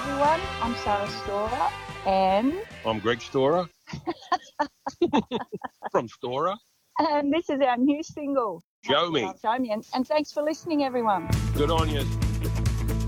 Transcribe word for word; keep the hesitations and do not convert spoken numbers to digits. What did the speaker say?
everyone. I'm Sarah Storer and... I'm Greg Storer. From Storer. And this is our new single. Show Me. Show Me. And, and thanks for listening, everyone. Good on you.